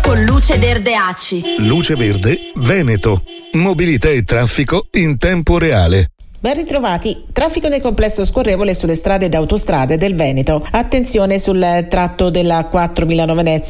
con Luce Verde ACI. Luce Verde Veneto. Mobilità e traffico in tempo reale. Ben ritrovati. Traffico nel complesso scorrevole sulle strade ed autostrade del Veneto. Attenzione sul tratto della 4 Milano-Venezia